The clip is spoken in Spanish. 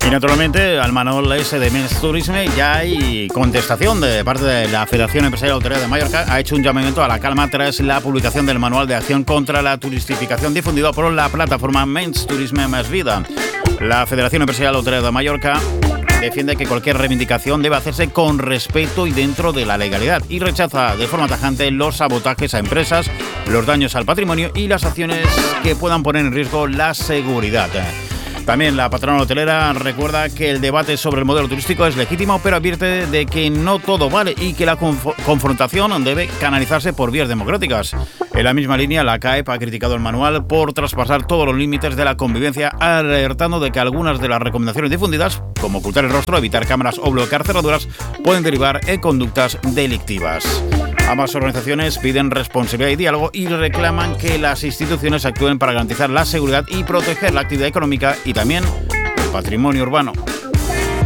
Y naturalmente, al manual ese de Men's Tourism ya hay contestación de parte de la Federación Empresarial Hotelera de Mallorca. Ha hecho un llamamiento a la calma tras la publicación del manual de acción contra la turistificación difundido por la plataforma Men's Tourism Más Vida. La Federación Empresarial Hotelera de Mallorca defiende que cualquier reivindicación debe hacerse con respeto y dentro de la legalidad y rechaza de forma tajante los sabotajes a empresas, los daños al patrimonio y las acciones que puedan poner en riesgo la seguridad. También la patronal hotelera recuerda que el debate sobre el modelo turístico es legítimo, pero advierte de que no todo vale y que la confrontación debe canalizarse por vías democráticas. En la misma línea, la CAEP ha criticado el manual por traspasar todos los límites de la convivencia, alertando de que algunas de las recomendaciones difundidas, como ocultar el rostro, evitar cámaras o bloquear cerraduras, pueden derivar en conductas delictivas. Ambas organizaciones piden responsabilidad y diálogo y reclaman que las instituciones actúen para garantizar la seguridad y proteger la actividad económica y también el patrimonio urbano.